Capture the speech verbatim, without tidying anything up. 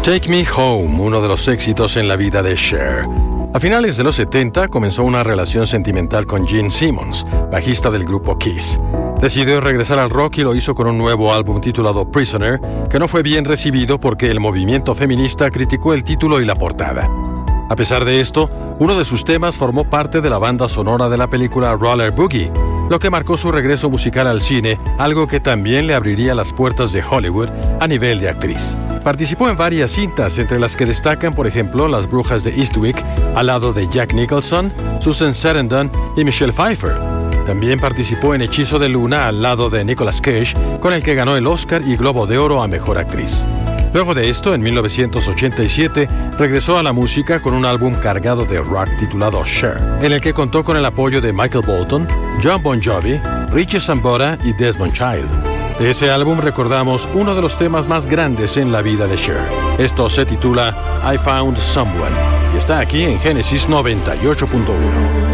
Take Me Home, uno de los éxitos en la vida de Cher. A finales de los setenta comenzó una relación sentimental con Gene Simmons, bajista del grupo Kiss. Decidió regresar al rock y lo hizo con un nuevo álbum titulado Prisoner, que no fue bien recibido porque el movimiento feminista criticó el título y la portada. A pesar de esto, uno de sus temas formó parte de la banda sonora de la película Roller Boogie, lo que marcó su regreso musical al cine, algo que también le abriría las puertas de Hollywood a nivel de actriz. Participó en varias cintas, entre las que destacan, por ejemplo, Las Brujas de Eastwick, al lado de Jack Nicholson, Susan Sarandon y Michelle Pfeiffer. También participó en Hechizo de Luna al lado de Nicolas Cage, con el que ganó el Oscar y Globo de Oro a Mejor Actriz. Luego de esto, en mil novecientos ochenta y siete, regresó a la música con un álbum cargado de rock titulado Cher, en el que contó con el apoyo de Michael Bolton, John Bon Jovi, Richie Sambora y Desmond Child. De ese álbum recordamos uno de los temas más grandes en la vida de Cher. Esto se titula I Found Someone y está aquí en Génesis noventa y ocho punto uno.